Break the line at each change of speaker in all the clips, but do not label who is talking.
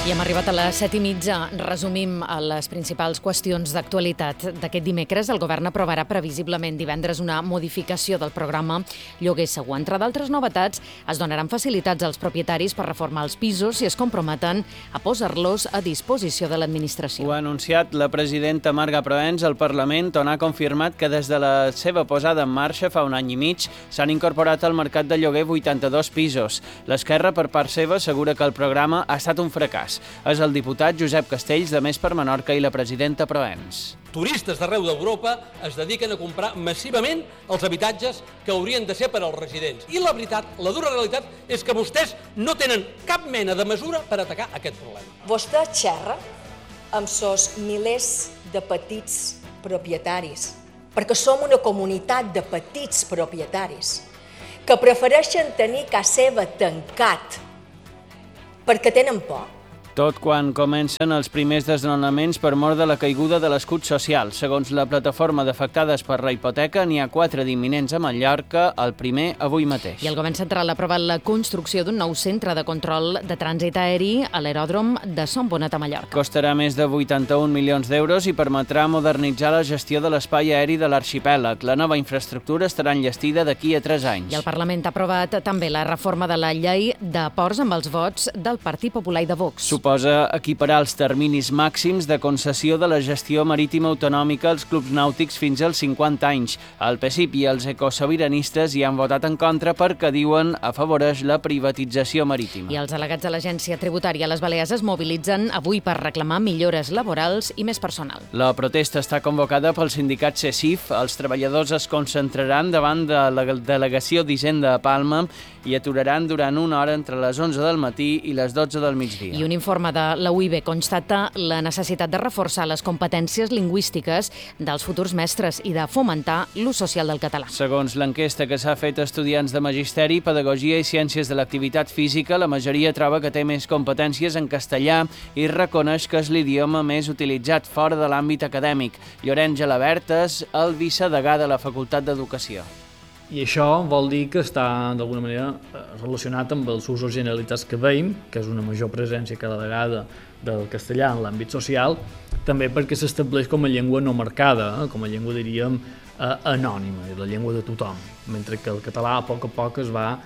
I hem arribat a les 7:30. Resumim les principals qüestions d'actualitat d'aquest dimecres. El govern aprovarà previsiblement divendres una modificació del programa Lloguer Segur. Entre d'altres novetats, es donaran facilitats als propietaris per reformar els pisos si es comprometen a posar-los a disposició de l'administració.
Ho ha anunciat la presidenta Marga Proens al Parlament, on ha confirmat que des de la seva posada en marxa fa un any i mig s'han incorporat al mercat de lloguer 82 pisos. L'Esquerra, per part seva, assegura que el programa ha estat un fracàs. És el diputat Josep Castells, de Més per Menorca, i la presidenta Proens.
Turistes d'arreu d'Europa es dediquen a comprar massivament els habitatges que haurien de ser per als residents. I la veritat, la dura realitat, és que vostès no tenen cap mena de mesura per atacar aquest problema.
Vostè xerra amb sos milers de petits propietaris, perquè som una comunitat de petits propietaris que prefereixen tenir casa seva tancat perquè tenen por.
Tot quan comencen els primers desnonaments per mor de la caiguda de l'escut social. Segons la plataforma d'afectades per la hipoteca, n'hi ha 4 d'imminents a Mallorca, el primer avui mateix.
I el govern central ha aprovat la construcció d'un nou centre de control de trànsit aeri a l'aeròdrom de Son Bonet a Mallorca.
Costarà més de 81 milions d'euros i permetrà modernitzar la gestió de l'espai aeri de l'arxipèlag. La nova infraestructura estarà enllestida d'aquí a 3 anys.
I el Parlament ha aprovat també la reforma de la llei de ports amb els vots del Partit Popular i de Vox.
Suposa equiparar els terminis màxims de concessió de la gestió marítima autonòmica als clubs nàutics fins als 50 anys. El PSIP i els ecosobiranistes hi han votat en contra perquè, diuen, afavoreix la privatització marítima.
I els delegats de l'Agència Tributària a les Balears es mobilitzen avui per reclamar millores laborals i més personal.
La protesta està convocada pel sindicat CESIF. Els treballadors es concentraran davant de la delegació d'Hisenda a Palma i aturaran durant una hora entre les 11 del matí i les 12 del migdia.
I un informe de la UIB constata la necessitat de reforçar les competències lingüístiques dels futurs mestres i de fomentar l'ús social del català.
Segons l'enquesta que s'ha fet a estudiants de Magisteri, Pedagogia i Ciències de l'Activitat Física, la majoria troba que té més competències en castellà i reconeix que és l'idioma més utilitzat fora de l'àmbit acadèmic. Llorenç Gelabert és el vicedegà de la Facultat d'Educació.
I això vol dir que està, d'alguna manera, relacionat amb els usos generalitzats que veiem, que és una major presència cada vegada del castellà en l'àmbit social, també perquè s'estableix com a llengua no marcada, com a llengua, diríem, anònima, la llengua de tothom, mentre que el català a poc es va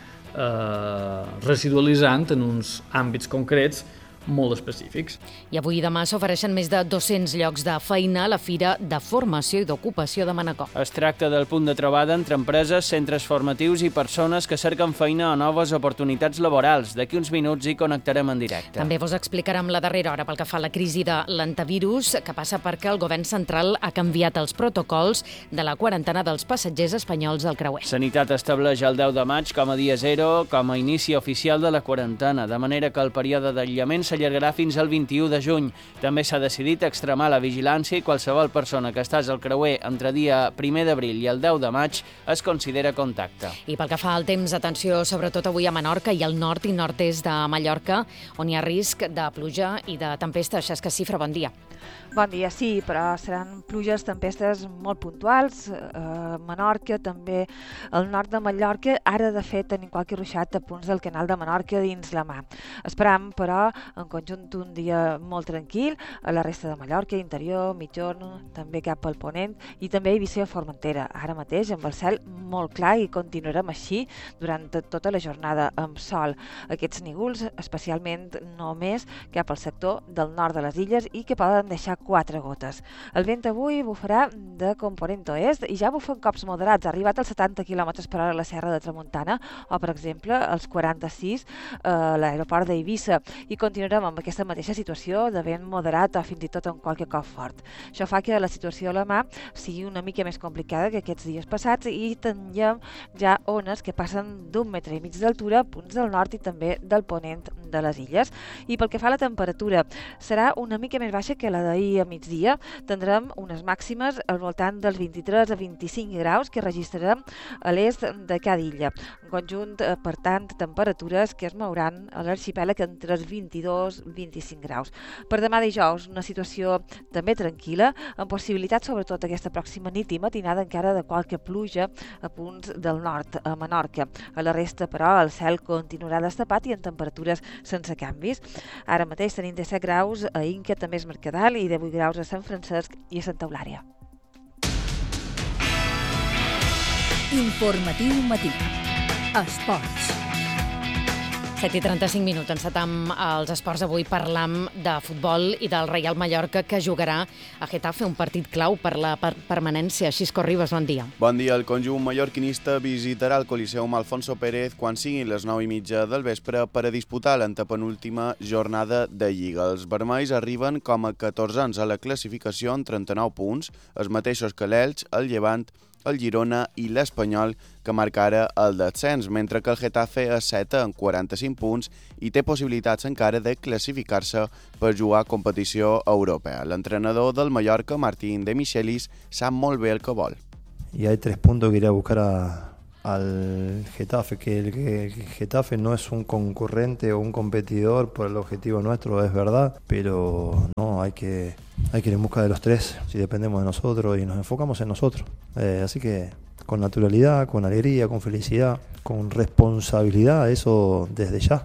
residualitzant en uns àmbits concrets molt específics.
I avui i demà s'ofereixen més de 200 llocs de feina a la Fira de Formació i d'Ocupació de Manacor.
Es tracta del punt de trobada entre empreses, centres formatius i persones que cerquen feina o noves oportunitats laborals. D'aquí uns minuts hi connectarem en directe.
També vos explicarem la darrera hora pel que fa a la crisi de l'antivirus, que passa perquè el govern central ha canviat els protocols de la quarantena dels passatgers espanyols al creuer.
Sanitat estableix el 10 de maig com a dia 0, com a inici oficial de la quarantena, de manera que el període d'aïllament s'allargarà fins al 21 de juny. També s'ha decidit extremar la vigilància i qualsevol persona que estàs al creuer entre dia 1 d'abril i el 10 de maig es considera contacte.
I pel que fa al temps, atenció sobretot avui a Menorca i al nord i nord-est de Mallorca, on hi ha risc de pluja i de tempesta. Xesca Cifra, bon dia.
Bon dia, sí, però seran pluges, tempestes molt puntuals. A Menorca, també al nord de Mallorca. Ara, de fet, tenim qualque ruixat a punts del canal de Menorca dins la mà. Esperam, però, en conjunt un dia molt tranquil a la resta de Mallorca, interior, mitjorn, també cap al ponent i també a Eivissa i Formentera. Ara mateix amb el cel molt clar i continuarem així durant tota la jornada amb sol. Aquests nígols, especialment només cap al sector del nord de les illes i que poden deixar 4 gotes. El vent avui bufarà de component oest i ja bufen cops moderats. Ha arribat als 70 km per hora a la Serra de Tramuntana o, per exemple, als 46 a l'aeroport d'Eivissa. I continuarem amb aquesta mateixa situació de vent moderat o fins i tot amb qualque cop fort. Això fa que la situació a la mà sigui una mica més complicada que aquests dies passats i tinguem ja ones que passen d'1,5 metres d'altura a punts del nord i també del ponent de les illes. I pel que fa a la temperatura, serà una mica més baixa que la d'ahir a migdia. Tindrem unes màximes al voltant dels 23 a 25 graus que registrarem a l'est de cada illa. En conjunt, per tant, temperatures que es mouran a l'arxipèlag entre els 22 i 25 graus. Per demà dijous, una situació també tranquil·la, amb possibilitat sobretot aquesta pròxima nit i matinada encara de qualque pluja a punts del nord, a Menorca. A la resta, però, el cel continuarà destapat i en temperatures sense canvis. Ara mateix tenim 17 graus a Inca, també és Mercadal, i 18 graus a Sant Francesc i a Santa Eulària.
Informatiu matí. Esports.
7:35, encetam els esports. Avui parlam de futbol i del Reial Mallorca, que jugarà a Getafe, un partit clau per la permanència. Xisco Ribas, bon dia.
Bon dia. El conjunt mallorquinista visitarà el Coliseum Alfonso Pérez quan siguin les 9:30 del vespre per a disputar l'antepenúltima jornada de Lliga. Els vermells arriben com a 14ens a la classificació amb 39 punts, els mateixos que l'Elx, el Llevant, el Girona i l'Espanyol, que marca ara el descens, mentre que el Getafe és 7 amb 45 punts i té possibilitats encara de classificar-se per jugar a competició europea. L'entrenador del Mallorca, Martín de Michelis, sap molt bé el que vol.
Y hay 3 puntos que ir a buscar al Getafe, que el Getafe no es un concurrente o un competidor por el objetivo nuestro, es verdad, pero no, hay que ir en busca de los 3 si dependemos de nosotros y nos enfocamos en nosotros. Así que con naturalidad, con alegría, con felicidad, con responsabilidad, eso desde ya.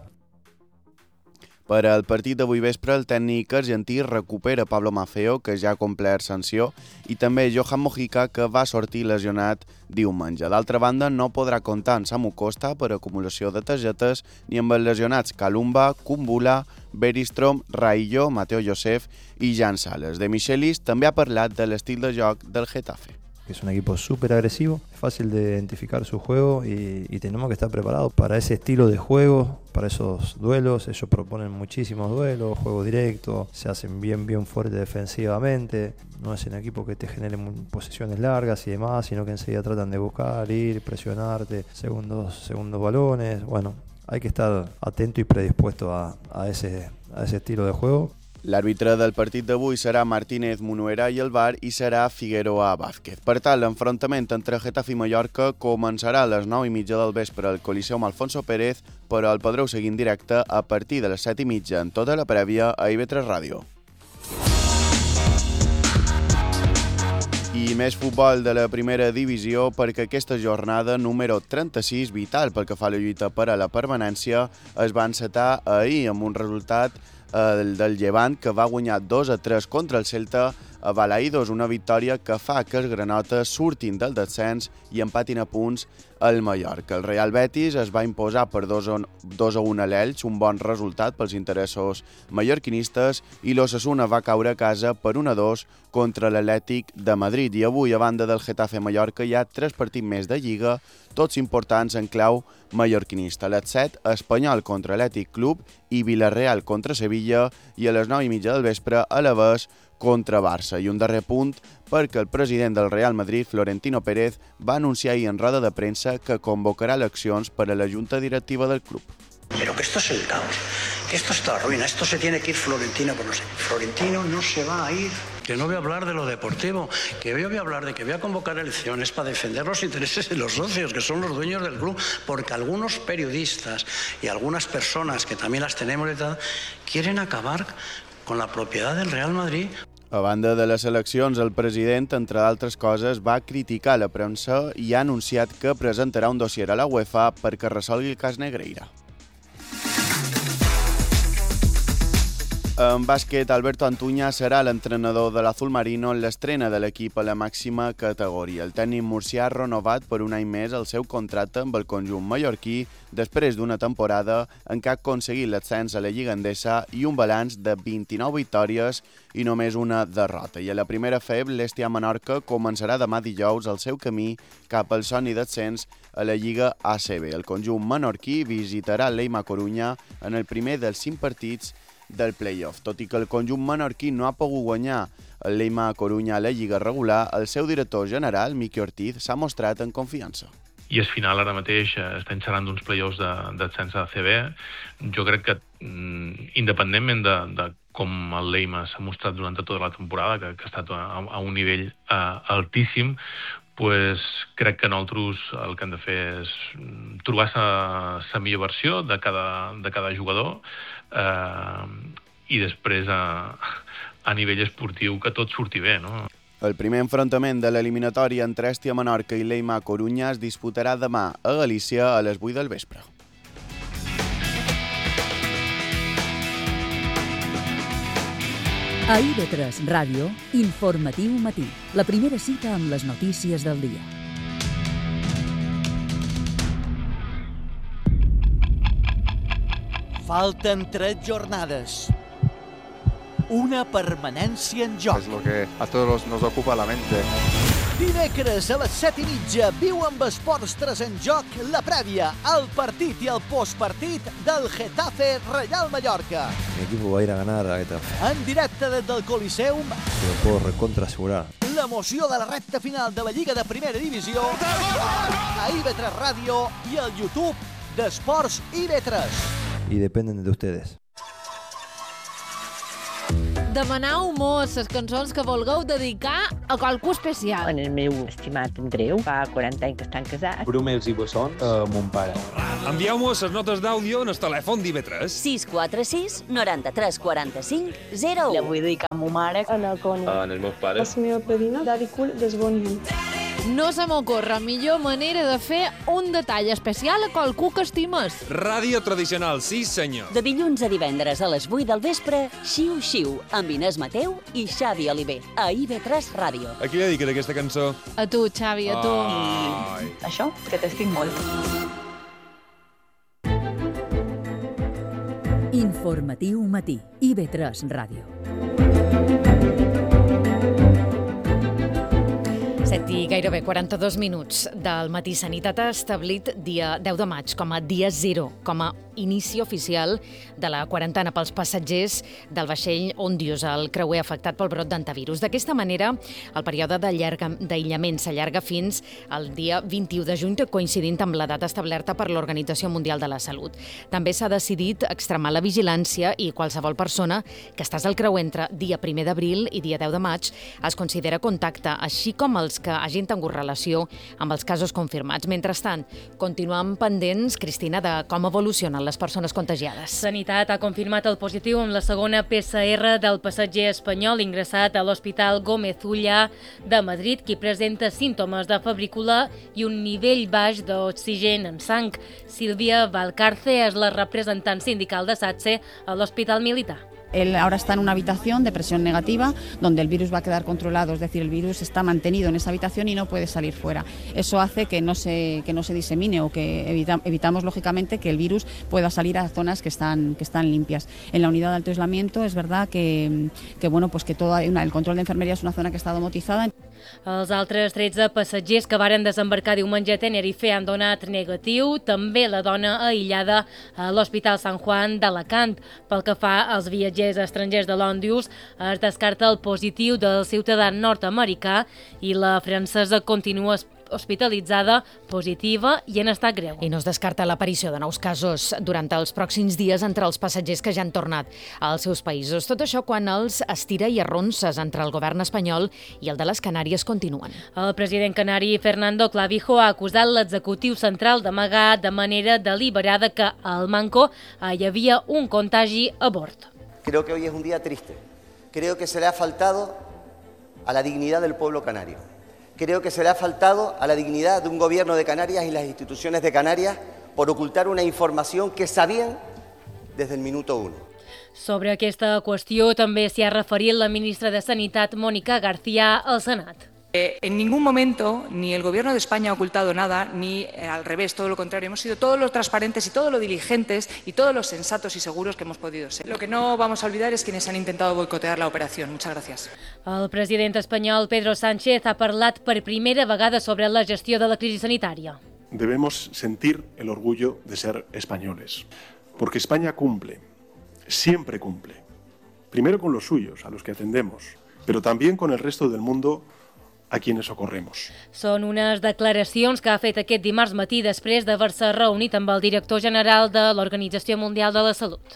Per al partit d'avui vespre, el tècnic argentí recupera Pablo Maffeo, que ja ha complert sanció, i també Johan Mojica, que va sortir lesionat diumenge. D'altra banda, no podrà comptar amb Samu Costa per acumulació de targetes ni amb els lesionats Kalumba, Kumbula, Beristrom, Raillo, Mateo Josef i Jan Sales. De Michelis també ha parlat de l'estil de joc del Getafe.
Es un equipo súper agresivo, es fácil de identificar su juego y tenemos que estar preparados para ese estilo de juego, para esos duelos. Ellos proponen muchísimos duelos, juego directo, se hacen bien fuerte defensivamente. No es un equipo que te genere posesiones largas y demás, sino que enseguida tratan de buscar, ir, presionarte, segundos balones. Bueno, hay que estar atento y predispuesto a ese estilo de juego.
L'àrbitre del partit d'avui serà Martínez Munuera i el VAR i serà Figueroa Vázquez. Per tant, l'enfrontament entre Getafe i Mallorca començarà a les 9:30 del vespre al Coliseum Alfonso Pérez, però el podreu seguir en directe a partir de les 7:30 en tota la prèvia a IB3 Ràdio. I més futbol de la primera divisió, perquè aquesta jornada número 36, vital pel que fa a la lluita per a la permanència, es va encetar ahir amb un resultat del Llevant, que va guanyar 2-3 contra el Celta a Balaïdos, una victòria que fa que els granotes surtin del descens i empatin a punts al Mallorca. El Real Betis es va imposar per 2-1 a l'Elx, un bon resultat pels interessos mallorquinistes, i l'Osasuna va caure a casa per 1-2 contra l'Atlètic de Madrid. I avui, a banda del Getafe Mallorca, hi ha 3 partits més de Lliga, tots importants en clau mallorquinista. A les 7, Espanyol contra Atlètic Club i Villarreal contra Sevilla, i a les 9:30 del vespre, Alavés contra Barça. I un darrer punt, perquè el president del Real Madrid, Florentino Pérez, va anunciar ahir en roda de premsa que convocarà eleccions per a la junta directiva del club.
Pero que esto es el caos, que esto está ruina, esto se tiene que ir Florentino, pues no sé, Florentino no se va a ir. Que no voy a hablar de lo deportivo, que voy a hablar de que voy a convocar elecciones para defender los intereses de los socios, que son los dueños del club, porque algunos periodistas y algunas personas que también las tenemos y tal, quieren acabar con la propiedad del Real Madrid.
A banda de les eleccions, el president, entre d'altres coses, va criticar la premsa i ha anunciat que presentarà un dossier a la UEFA perquè resolgui el cas Negreira. En bàsquet, Alberto Antuña serà l'entrenador de l'Azul Marino en l'estrena de l'equip a la màxima categoria. El tècnic murcià ha renovat per un any més el seu contracte amb el conjunt mallorquí després d'una temporada en què ha aconseguit l'ascens a la Lliga Endesa i un balanç de 29 victòries i només una derrota. I a la primera FEB, l'Estia Menorca començarà demà dijous el seu camí cap al somni d'ascens a la Lliga ACB. El conjunt menorquí visitarà l'Eima Corunya en el primer dels 5 partits del play-off. Tot i que el conjunt menorquí no ha pogut guanyar l'Eima Corunya a la Lliga regular, el seu director general, Miqui Ortiz, s'ha mostrat en confiança.
I al final ara mateix estem xerrant d'uns play-offs d'ascens a ACB. Jo crec que independentment de com el Leima s'ha mostrat durant tota la temporada, que ha estat a un nivell altíssim, pues crec que nosaltres el que hem de fer és trobar la millor versió de cada jugador i després a nivell esportiu que tot surti bé, no?
El primer enfrontament de l'eliminatòria entre Estia Menorca i l'Eima Corunya es disputarà demà a Galícia a les 8 del vespre.
A IB3 Ràdio, Informatiu Matí. La primera cita amb les notícies del dia.
Falten 3 jornades. Una permanència en joc.
Es lo que a todos nos ocupa la mente.
Dimecres a les 7:30 viu amb Esports 3 en joc la prèvia, el partit i el postpartit del Getafe Real Mallorca.
Mi equipo va a ir a ganar a Getafe.
En directe des del Coliseum,
Te lo puedo recontra asegurar.
l'emoció de la recta final de la Lliga de Primera Divisió a IB3 Ràdio i al YouTube d'Esports IB3.
Y dependen de ustedes.
Demaneu-mos les cançons que vulgueu dedicar a qualcú especial.
En el meu estimat Andreu, fa 40 anys que estan casats.
Bromers i bessons a mon pare.
Envieu-nos les notes d'àudio en el telèfon d'IB3.
646 93 45 0.
La vull dedicar a ma mare.
En els meus pares.
La meva padrina, Davi Cul, des Bonny.
No se m'ocorre millor manera de fer un detall especial a qualcú que estimes.
Ràdio tradicional, sí senyor.
De dilluns a divendres a les 8 del vespre, Xiu Xiu, amb Inés Mateu i Xavi Oliver, a IB3 Ràdio.
A qui dediques aquesta cançó?
A tu, Xavi, a tu.
I això, que t'estic molt.
Informatiu Matí, IB3 Ràdio. 7 i gairebé 42 minuts del matí. Sanitat ha establit dia 10 de maig com a dia 0, com a inici oficial de la quarantena pels passatgers del vaixell Ondius, el creuer afectat pel brot d'antivirus. D'aquesta manera, el període d'aïllament s'allarga fins al dia 21 de juny, coincidint amb la data establerta per l'Organització Mundial de la Salut. També s'ha decidit extremar la vigilància i qualsevol persona que estàs al creuer entre dia 1 d'abril i dia 10 de maig es considera contacte, així com els que hagin tingut relació amb els casos confirmats. Mentrestant, continuem pendents, Cristina, de com evolucionen les persones contagiades.
Sanitat ha confirmat el positiu amb la segona PCR del passatger espanyol ingressat a l'Hospital Gómez Ulla de Madrid, qui presenta símptomes de febrícula i un nivell baix d'oxigen en sang. Sílvia Valcarce és la representant sindical de SATSE a l'Hospital Militar.
Él ahora está en una habitación de presión negativa donde el virus va a quedar controlado, es decir, el virus está mantenido en esa habitación y no puede salir fuera. Eso hace que no se disemine o que evitamos lógicamente que el virus pueda salir a zonas que están limpias. En la unidad de alto aislamiento es verdad que el control de enfermería es una zona que está domotizada.
Els altres 13 passatgers que varen desembarcar diumenge a Tenerife han donat negatiu, també la dona aïllada a l'Hospital Sant Juan d'Alacant. Pel que fa als viatgers estrangers de l'Ondius, es descarta el positiu del ciutadà nord-americà i la francesa continua hospitalitzada, positiva i en estat greu.
I no es descarta l'aparició de nous casos durant els pròxims dies entre els passatgers que ja han tornat als seus països. Tot això quan els estira i arronses entre el govern espanyol i el de les Canàries continuen.
El president canari Fernando Clavijo ha acusat l'executiu central d'amagar de manera deliberada que al Manco hi havia un contagi a bord.
Creo que hoy es un día triste. Creo que se le ha faltado a la dignidad del pueblo canario. Creo que se le ha faltado a la dignidad de un gobierno de Canarias y las instituciones de Canarias por ocultar una información que sabían desde el minuto 1.
Sobre aquesta qüestió també s'hi ha referit la ministra de Sanitat, Mónica García, al Senat.
En ningún momento ni el Gobierno de España ha ocultado nada, ni al revés, todo lo contrario. Hemos sido todos los transparentes y todos los diligentes y todos los sensatos y seguros que hemos podido ser. Lo que no vamos a olvidar es quienes han intentado boicotear la operación. Muchas gracias.
El president espanyol Pedro Sánchez ha parlat per primera vegada sobre la gestió de la crisi sanitària.
Debemos sentir el orgullo de ser españoles, porque España cumple, siempre cumple, primero con los suyos, a los que atendemos, pero también con el resto del mundo a quienes socorremos.
Són unes declaracions que ha fet aquest dimarts matí després d'haver-se reunit amb el director general de l'Organització Mundial de la Salut.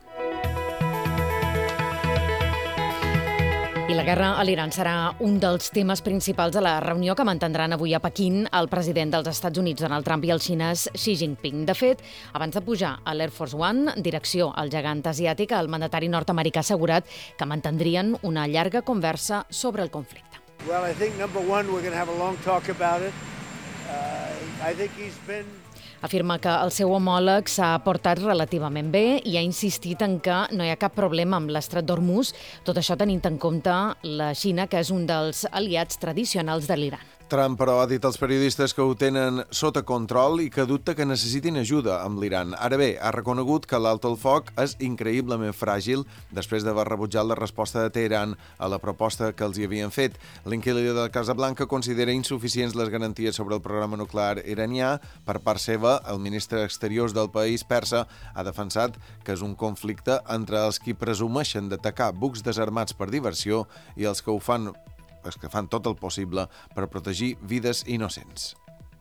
I la guerra a l'Iran serà un dels temes principals de la reunió que mantindran avui a Pequín el president dels Estats Units, Donald Trump, i el xinès Xi Jinping. De fet, abans de pujar a l'Air Force One, direcció al gegant asiàtic, el mandatari nord-americà ha assegurat que mantindrien una llarga conversa sobre el conflicte.
Well, I think number one, we're going to have a long talk about it. I think he's been
Afirma que el seu homòleg s'ha portat relativament bé i ha insistit en que no hi ha cap problema amb l'estret d'Hormuz, tot això tenint en compte la Xina, que és un dels aliats tradicionals de l'Iran.
Trump, però, ha dit als periodistes que ho tenen sota control i que dubta que necessitin ajuda amb l'Iran. Ara bé, ha reconegut que l'alto el foc és increïblement fràgil després d'haver rebutjat la resposta de Teheran a la proposta que els hi havien fet. L'inquilí de Casa Blanca considera insuficients les garanties sobre el programa nuclear iranià. Per part seva, el ministre d'Exteriors del país persa ha defensat que és un conflicte entre els qui presumeixen d'atacar bucs desarmats per diversió i els que fan tot el possible per protegir vides innocents.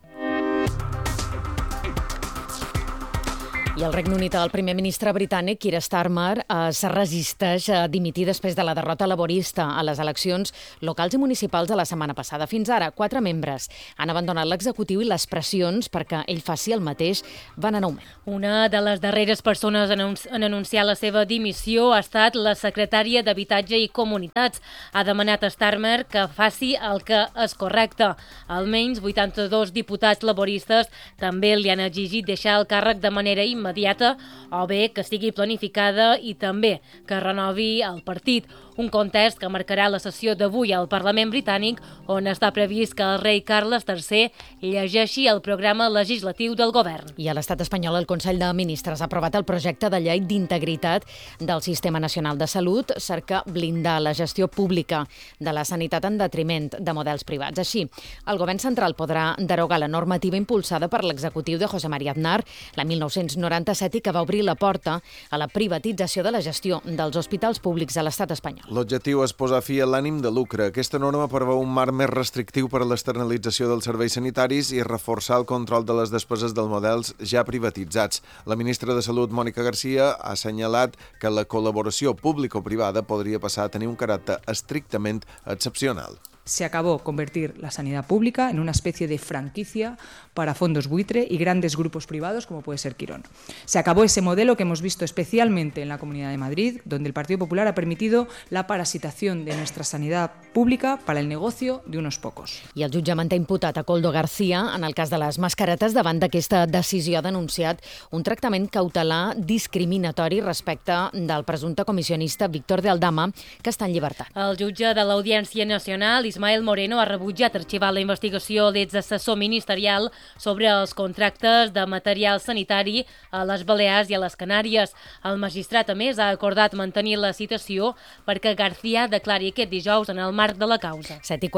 I al Regne Unit, el primer ministre britànic, Keir Starmer, se resisteix a dimitir després de la derrota laborista a les eleccions locals i municipals de la setmana passada. Fins ara, 4 membres han abandonat l'executiu i les pressions perquè ell faci el mateix van en augment.
Una de les darreres persones en anunciar la seva dimissió ha estat la secretària d'Habitatge i Comunitats. Ha demanat a Starmer que faci el que és correcte. Almenys 82 diputats laboristes també li han exigit deixar el càrrec de manera immediata o bé que sigui planificada i també que renovi el partit. Un context que marcarà la sessió d'avui al Parlament britànic, on està previst que el rei Carles III llegeixi el programa legislatiu del govern.
I a l'estat espanyol, el Consell de Ministres ha aprovat el projecte de llei d'integritat del Sistema Nacional de Salut, cerca blindar la gestió pública de la sanitat en detriment de models privats. Així, el govern central podrà derogar la normativa impulsada per l'executiu de José María Aznar, la 1997, i que va obrir la porta a la privatització de la gestió dels hospitals públics a l'estat espanyol.
L'objectiu és posar fi a l'ànim de lucre. Aquesta norma preveu un marc més restrictiu per a l'externalització dels serveis sanitaris i reforçar el control de les despeses dels models ja privatitzats. La ministra de Salut, Mónica García, ha assenyalat que la col·laboració público-privada podria passar a tenir un caràcter estrictament excepcional.
Se acabó convertir la sanidad pública en una especie de franquicia para fondos buitre y grandes grupos privados como puede ser Quirón. Se acabó ese modelo que hemos visto especialmente en la Comunidad de Madrid, donde el Partido Popular ha permitido la parasitación de nuestra sanidad pública para el negocio de unos pocos.
I el jutge manté imputat a Koldo García en el cas de les mascaretes. Davant d'aquesta decisió ha denunciat un tractament cautelar discriminatori respecte del presumpte comissionista Víctor de Aldama, que està en llibertat.
El jutge de l'Audiència Nacional, Ismael Moreno, ha rebutjat arxivar la investigació l'exassessor ministerial sobre els contractes de material sanitari a les Balears i a les Canàries. El magistrat, a més, ha acordat mantenir la citació perquè García declari aquest dijous en el marc de la causa.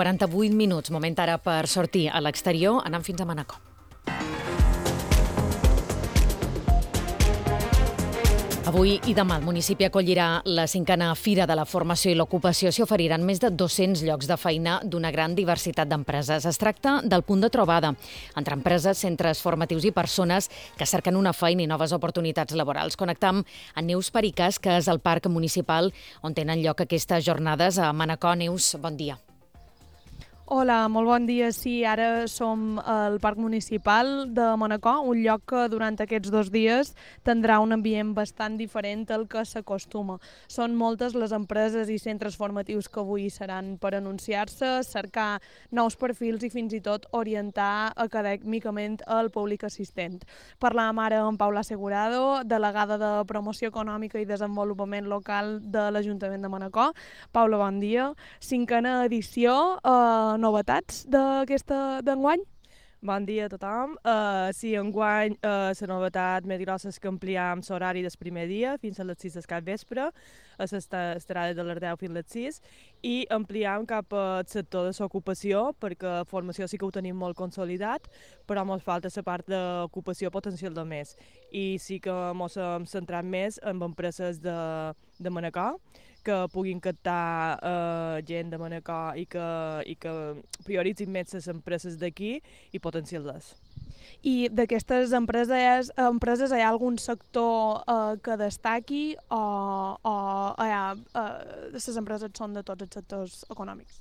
7:48, moment ara per sortir a l'exterior, anant fins a Manacor. Avui i demà el municipi acollirà la 5a Fira de la Formació i l'Ocupació. S'hi oferiran més de 200 llocs de feina d'una gran diversitat d'empreses. Es tracta del punt de trobada entre empreses, centres formatius i persones que cerquen una feina i noves oportunitats laborals. Connectam amb Neus Pericàs, que és el parc municipal on tenen lloc aquestes jornades a Manacor. Neus, bon dia.
Hola, molt bon dia. Sí, ara som al Parc Municipal de Manacor, un lloc que durant aquests 2 dies tindrà un ambient bastant diferent al que s'acostuma. Són moltes les empreses i centres formatius que avui seran per anunciar-se, cercar nous perfils i fins i tot orientar acadèmicament el públic assistent. Parlàvem ara amb Paula Assegurado, delegada de Promoció Econòmica i Desenvolupament Local de l'Ajuntament de Manacor. Paula, bon dia. 5a edició, novetats d'aquesta d'enguany?
Bon dia a tothom. Sí, enguany la novetat més grossa és que ampliem l'horari del primer dia fins a les 6 del capvespre, estarà des de les 10 fins a les 6, i ampliem cap al sector de l'ocupació, perquè formació sí que ho tenim molt consolidat, però ens falta la part d'ocupació potencial de més. I sí que ens hem centrat més en empreses de Manacor, que puguin captar gent de Manacor i que prioritzin més les empreses d'aquí i potenciar-les.
I d'aquestes empreses hi ha algun sector que destaqui o les empreses són de tots els sectors econòmics?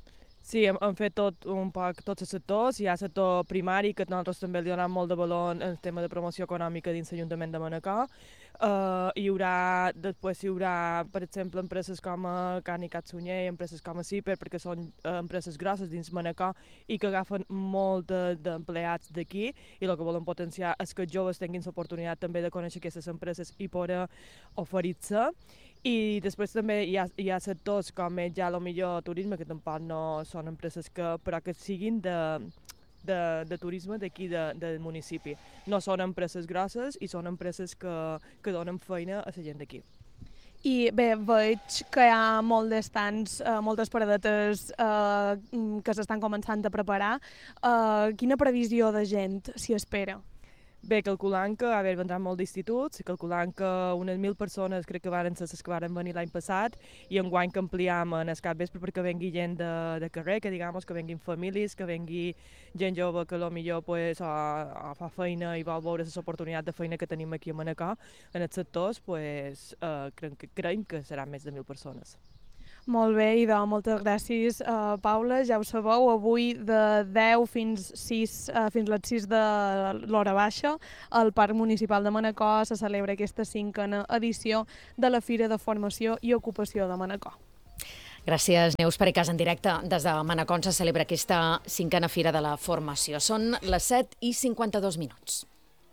Sí, hem fet un poc tots els sectors. Hi ha el sector primari, que nosaltres també li donem molt de valor en el tema de promoció econòmica dins l'Ajuntament de Manacor. Després hi haurà, per exemple, empreses com Càrnic Sunyer, empreses com Ciper, perquè són empreses grosses dins Manacor i que agafen molt d'empleats d'aquí, i el que volen potenciar és que els joves tinguin l'oportunitat també de conèixer aquestes empreses i poder oferir-se. I després també hi ha sectors com és ja millor turisme, que tampoc no són empreses però que siguin de turisme d'aquí del municipi. No són empreses grosses i són empreses que donen feina a la gent d'aquí.
I bé, veig que hi ha molt d'estants, moltes paradetes que s'estan començant a preparar. Quina previsió de gent s'hi espera?
Bé, calculant que vendran molt d'instituts, calculant que unes 1.000 persones crec que van ser les que van venir l'any passat, i enguany que ampliem en el capvespre perquè vengui gent de carrer, que venguin famílies, que vengui gent jove que potser fa feina i vol veure l'oportunitat de feina que tenim aquí a Manacor. En els sectors creiem que seran més de 1.000 persones.
Molt bé, i moltes gràcies, Paula. Ja ho sabeu, avui de 10 fins les 6 de l'hora baixa, al Parc Municipal de Manacor se celebra aquesta 5a edició de la Fira de Formació i Ocupació de Manacor.
Gràcies, Neus. Per cas en directe des de Manacor se celebra aquesta 5a Fira de la Formació. Són les 7:52.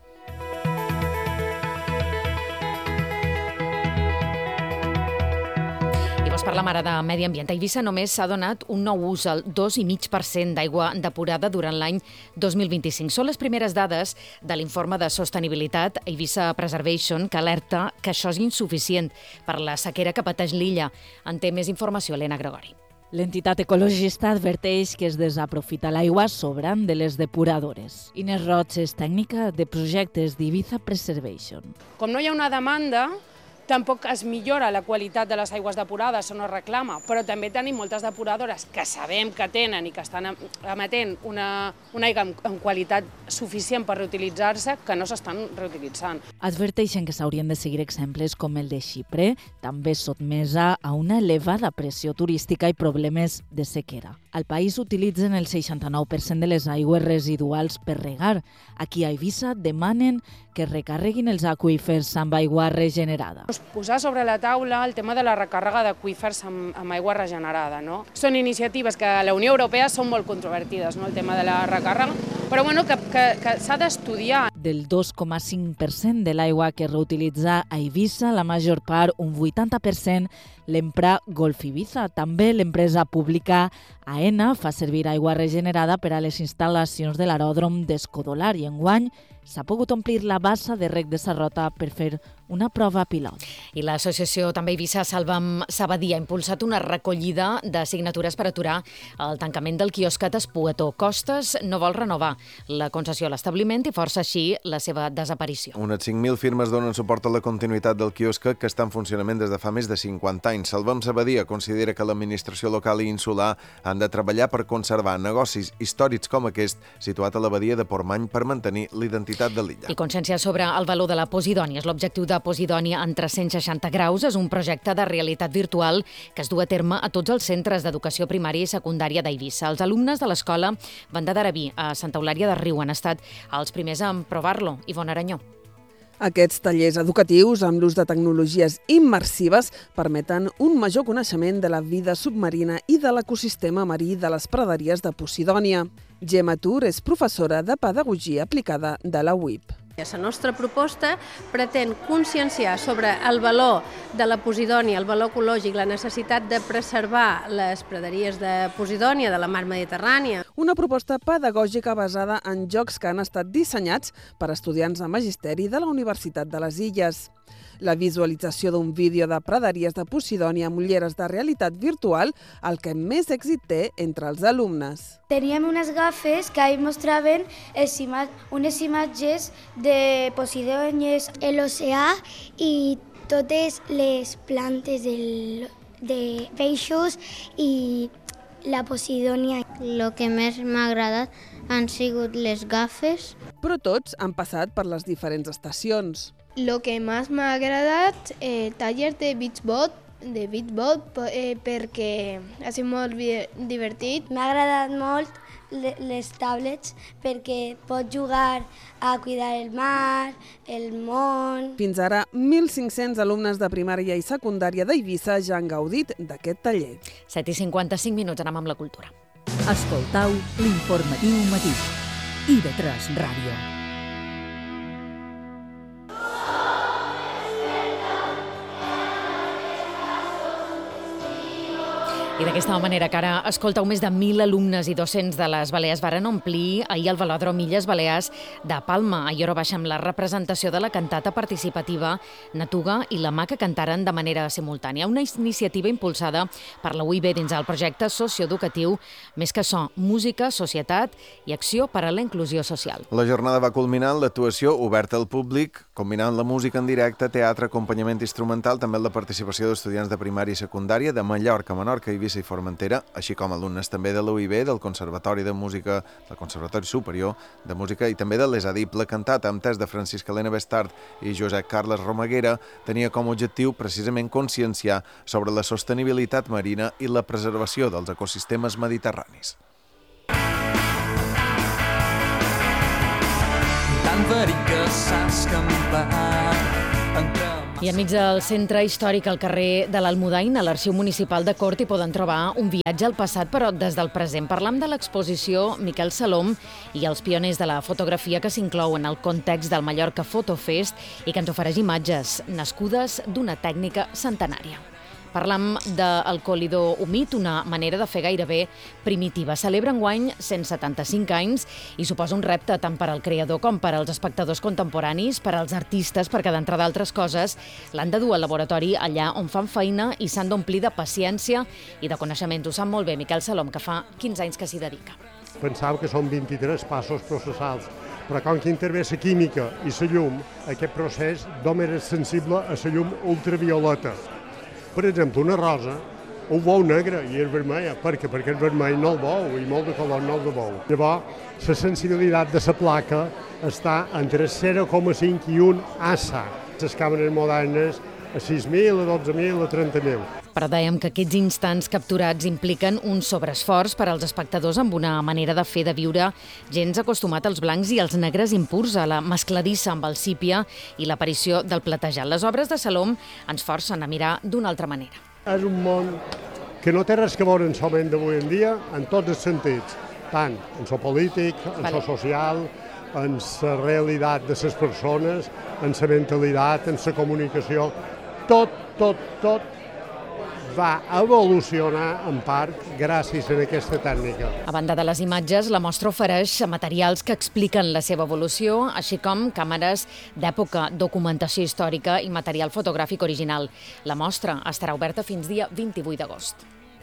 Parlem ara de medi ambient. A Eivissa només s'ha donat un nou ús, el 2,5% d'aigua depurada durant l'any 2025. Són les primeres dades de l'informe de sostenibilitat Eivissa Preservation, que alerta que això és insuficient per la sequera que pateix l'illa. En té més informació Helena Gregori.
L'entitat ecologista adverteix que es desaprofita l'aigua sobrant de les depuradores. Inés Roig és tècnica de projectes d'Eivissa Preservation.
Com no hi ha una demanda, tampoc es millora la qualitat de les aigües depurades, o no es reclama, però també tenim moltes depuradores que sabem que tenen i que estan emetent una aigua amb qualitat suficient per reutilitzar-se, que no s'estan reutilitzant.
Adverteixen que s'haurien de seguir exemples com el de Xipre, també sotmesa a una elevada pressió turística i problemes de sequera. Al país utilitzen el 69% de les aigües residuals per regar. Aquí a Eivissa demanen que recarreguin els aqüífers amb aigua regenerada.
Posar sobre la taula el tema de la recàrrega d'aqüífers amb aigua regenerada. No? Són iniciatives que a la Unió Europea són molt controvertides, no? El tema de la recàrrega, però bueno, que s'ha d'estudiar.
Del 2,5% de l'aigua que reutilitza a Eivissa, la major part, un 80%, l'empra Golf Eivissa. També l'empresa pública AENA fa servir aigua regenerada per a les instal·lacions de l'aeròdrom d'Escodolar i enguany s'ha pogut omplir la bassa de rec de Sarrota per fer una prova pilot.
I l'associació també Eivissa Salvam Sabadia ha impulsat una recollida de signatures per aturar el tancament del quiosquet Espuetó. Costes no vol renovar la concessió a l'establiment i força així la seva desaparició.
Unes 5.000 firmes donen suport a la continuïtat del quiosquet, que està en funcionament des de fa més de 50 anys. Salvam Sabadia considera que l'administració local i insular han de treballar per conservar negocis històrics com aquest, situat a la badia de Portmany, per mantenir l'identitat de l'illa.
I consciència sobre el valor de la Posidònia. És l'objectiu de Posidònia en 360 graus. És un projecte de realitat virtual que es du a terme a tots els centres d'educació primària i secundària d'Eivissa. Els alumnes de l'escola van de Daraví a Santa Eulària de Riu han estat els primers a provar-lo. Ivonne Aranyó.
Aquests tallers educatius, amb l'ús de tecnologies immersives, permeten un major coneixement de la vida submarina i de l'ecosistema marí de les praderies de Posidònia. Gemma Tur és professora de Pedagogia Aplicada de la UIP.
La nostra proposta pretén conscienciar sobre el valor de la Posidònia, el valor ecològic, la necessitat de preservar les praderies de Posidònia, de la mar Mediterrània.
Una proposta pedagògica basada en jocs que han estat dissenyats per estudiants de magisteri de la Universitat de les Illes. La visualització d'un vídeo de praderies de Posidònia amb ulleres de realitat virtual, el que més èxit té entre els alumnes.
Teníem unes gafes que mostraven unes imatges de Posidònies, l'oceà i totes les plantes de peixos i la Posidònia.
El que més m'ha agradat han sigut les gafes.
Però tots han passat per les diferents estacions.
Lo que más me ha agradado, taller de beachbot,
de beatball perquè ha sigut molt divertit. M'ha agradat molt les tablets perquè pots jugar a cuidar el mar, el món...
Fins ara, 1.500 alumnes de primària i secundària d'Eivissa ja han gaudit d'aquest taller.
7:55 minuts, anem amb la cultura.
Escoltau l'informatiu matí. IB3 Ràdio.
I d'aquesta manera que ara escolteu, més de 1.000 alumnes i docents de les Balears varen omplir ahir el Velòdrom Illes Balears de Palma, a Lloro Baixa, amb la representació de la cantata participativa Natuga i la Mà, que cantaren de manera simultània. Una iniciativa impulsada per la UIB dins el projecte socioeducatiu Més que so, música, societat i acció per a la inclusió social.
La jornada va culminar en l'actuació oberta al públic, combinant la música en directe, teatre, acompanyament instrumental, també la participació d'estudiants de primària i secundària de Mallorca, Menorca, Eivissa i Formentera, així com alumnes també de l'UIB, del Conservatori de Música, del Conservatori Superior de Música i també de l'ESADIP. La cantata, amb text de Francisca Helena Bestart i Josep Carles Romaguera, tenia com a objectiu precisament conscienciar sobre la sostenibilitat marina i la preservació dels ecosistemes mediterranis.
Tan verí que s'ha escampat entre...
I enmig del centre històric al carrer de l'Almudain, a l'Arxiu Municipal de Cort, hi poden trobar un viatge al passat, però des del present. Parlam de l'exposició Miquel Salom i els pioners de la fotografia que s'inclou en el context del Mallorca Photo Fest i que ens ofereix imatges nascudes d'una tècnica centenària. Parlam del colidor humit, una manera de fer gairebé primitiva. Celebra enguany 175 anys i suposa un repte tant per al creador com per als espectadors contemporanis, per als artistes, perquè d'entre d'altres coses l'han de dur al laboratori allà on fan feina i s'han d'omplir de paciència i de coneixements. Ho sap molt bé Miquel Salom, que fa 15 anys que s'hi dedica.
Pensava que són 23 passos processals, però com que intervé la química i la llum, aquest procés només és sensible a la llum ultravioleta. Per exemple, una rosa ho veu negre i és vermella, perquè el vermell no el veu i molt de color no el veu. Llavors, la sensibilitat de la placa està entre 0,5 i 1 ASA. Les càmeres modernes a 6.000, a 12.000, a 30.000.
Però dèiem que aquests instants capturats impliquen un sobreesforç per als espectadors amb una manera de fer, de viure gens acostumat als blancs i als negres impurs, a la mescladissa amb el sípia i l'aparició del platejat. Les obres de Salom ens forcen a mirar d'una altra manera.
És un món que no té res a veure en el moment d'avui en dia, en tots els sentits, tant en el polític, en el social, en la realitat de les persones, en la mentalitat, en la comunicació, tot va evolucionar en part gràcies a aquesta tècnica.
A banda de les imatges, la mostra ofereix materials que expliquen la seva evolució, així com càmeres d'època, documentació històrica i material fotogràfic original. La mostra estarà oberta fins dia 28 d'agost.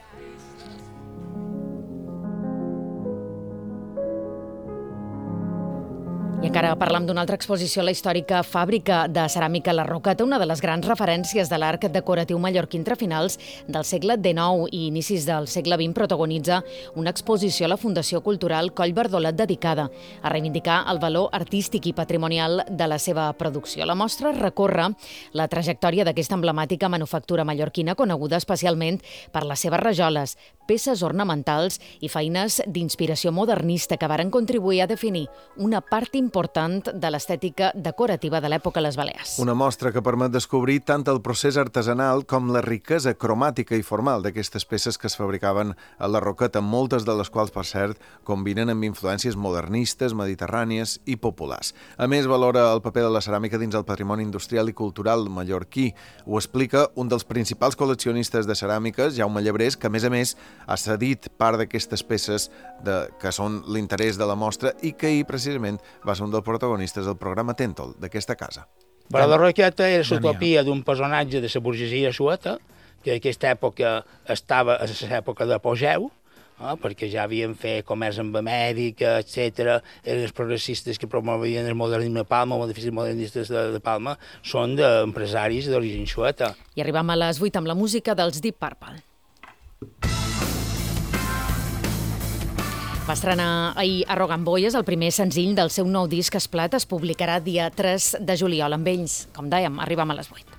I encara parlam d'una altra exposició a la històrica fàbrica de ceràmica La Roqueta, una de les grans referències de l'arc decoratiu mallorquí entre finals del segle XIX i inicis del segle XX. Protagonitza una exposició a la Fundació Cultural Coll Bardolet dedicada a reivindicar el valor artístic i patrimonial de la seva producció. La mostra recorre la trajectòria d'aquesta emblemàtica manufactura mallorquina, coneguda especialment per les seves rajoles, peces ornamentals i feines d'inspiració modernista que varen contribuir a definir una part important de l'estètica decorativa de l'època a les Balears.
Una mostra que permet descobrir tant el procés artesanal com la riquesa cromàtica i formal d'aquestes peces que es fabricaven a la Roqueta, moltes de les quals, per cert, combinen amb influències modernistes, mediterrànies i populars. A més, valora el paper de la ceràmica dins el patrimoni industrial i cultural mallorquí. Ho explica un dels principals col·leccionistes de ceràmiques, Jaume Llebrés, que, a més, ha cedit part d'aquestes peces que són l'interès de la mostra i que ahir, precisament, va ser un dels protagonistes del programa Tèntol d'aquesta casa.
Però la Roqueta era l'utopia d'un personatge de la burgesia sueta, que en aquesta època estava a l'època d'apogeu, perquè ja havien fet comerç amb Amèrica, etc. Els progressistes que promovien el modernisme a Palma, els edificis modernistes de Palma, són d'empresaris d'origen sueta.
I arribam a les 8 amb la música dels Deep Purple. Va estrenar ahir Arrogant Boys, el primer senzill del seu nou disc Esplat. Es publicarà dia 3 de juliol. Amb ells, com dèiem, arribam a les 8.